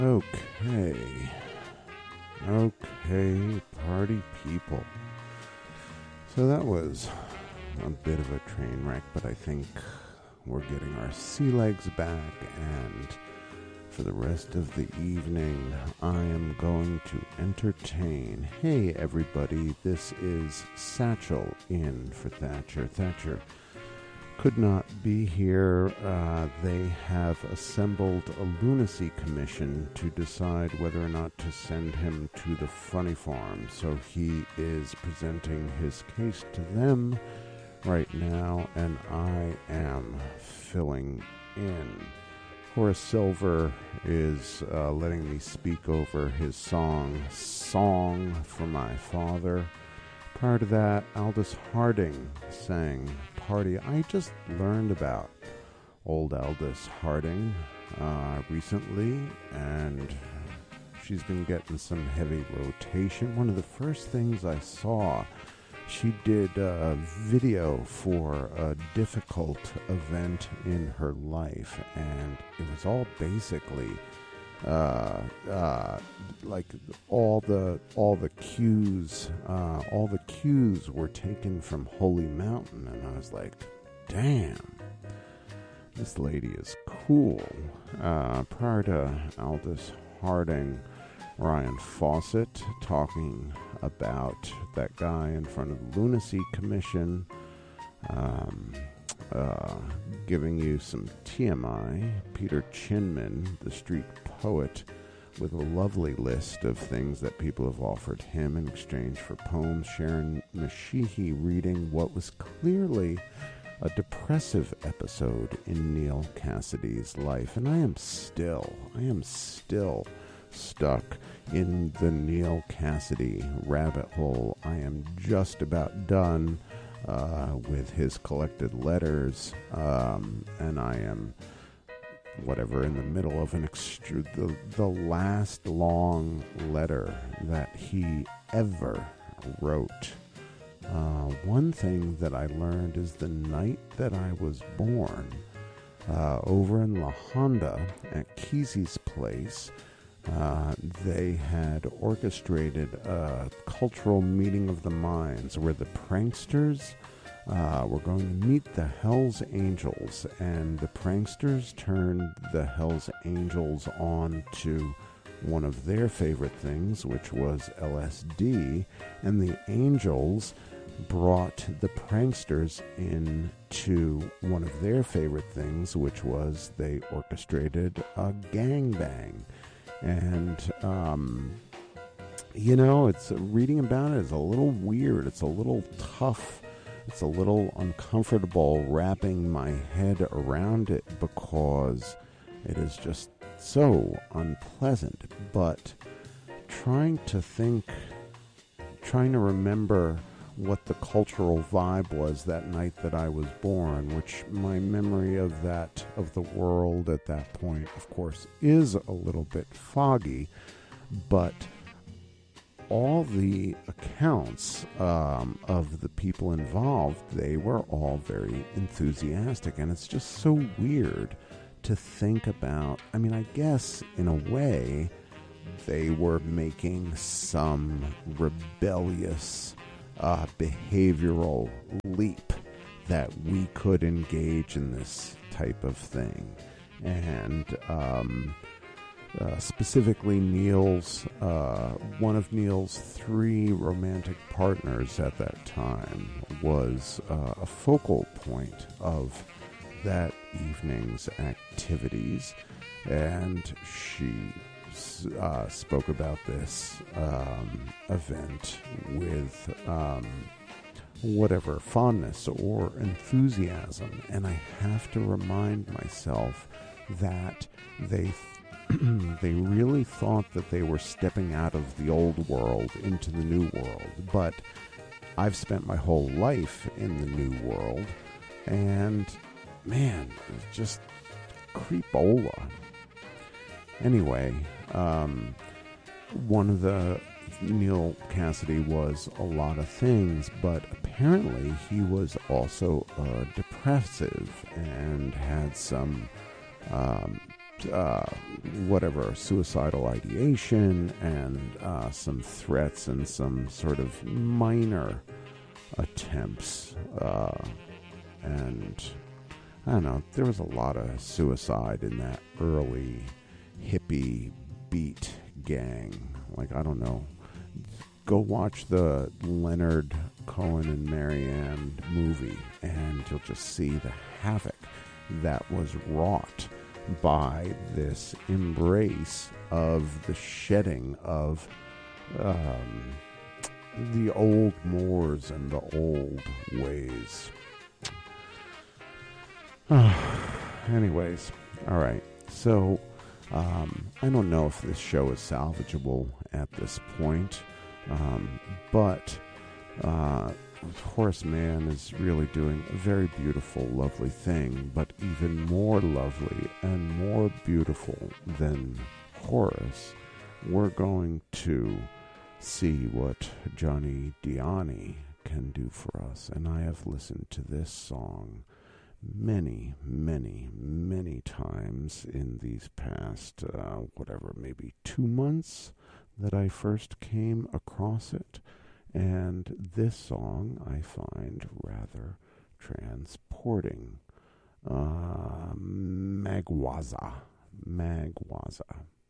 Okay. Okay, party people. So that was a bit of a train wreck, but I think we're getting our sea legs back, and for the rest of the evening, I am going to entertain. Hey, everybody, this is Satchel in for Thatcher. Thatcher could not be here. They have assembled a lunacy commission to decide whether or not to send him to the funny farm. So he is presenting his case to them right now, and I am filling in. Horace Silver is letting me speak over his song for My Father. Prior to that, Aldous Harding sang Party. I just learned about old Aldous Harding recently, and she's been getting some heavy rotation. One of the first things I saw, she did a video for a difficult event in her life, and it was all basically like all the cues were taken from Holy Mountain, and I was like, damn, this lady is cool. Prior to Aldous Harding, Ryan Fawcett talking about that guy in front of the Lunacy Commission, giving you some TMI, Peter Chinman, the street poet, with a lovely list of things that people have offered him in exchange for poems. Sharon Mashihi reading what was clearly a depressive episode in Neal Cassidy's life. And I am still stuck in the Neal Cassidy rabbit hole. I am just about done with his collected letters, and I am in the middle of the last long letter that he ever wrote. One thing that I learned is the night that I was born, over in La Honda at Kesey's place, they had orchestrated a cultural meeting of the minds where the pranksters were going to meet the Hells Angels, and the pranksters turned the Hells Angels on to one of their favorite things, which was LSD, and the Angels brought the pranksters into one of their favorite things, which was they orchestrated a gangbang. And, it's reading about it is a little weird. It's a little tough. It's a little uncomfortable wrapping my head around it because it is just so unpleasant. But trying to remember what the cultural vibe was that night that I was born, which my memory of the world at that point, of course, is a little bit foggy, but all the accounts of the people involved, they were all very enthusiastic, and it's just so weird to think about. I mean, I guess in a way they were making some rebellious behavioral leap that we could engage in this type of thing. And specifically Neal's, one of Neal's 3 romantic partners at that time was a focal point of that evening's activities, and she spoke about this event with whatever fondness or enthusiasm, and I have to remind myself that they really thought that they were stepping out of the old world into the new world. But I've spent my whole life in the new world, and man, it's just creepola. Anyway, one of the Neal Cassidy was a lot of things, but apparently he was also depressive and had some whatever, suicidal ideation and some threats and some sort of minor attempts. And I don't know, there was a lot of suicide in that early hippie beat gang. Like, I don't know. Go watch the Leonard Cohen and Marianne movie, and you'll just see the havoc that was wrought by this embrace of the shedding of the old mores and the old ways. Anyways, all right. So I don't know if this show is salvageable at this point, but Horace Mann is really doing a very beautiful, lovely thing, but even more lovely and more beautiful than Horace, we're going to see what Johnny Diani can do for us. And I have listened to this song many, many, many times in these past, maybe 2 months that I first came across it. And this song I find rather transporting. Magwaza.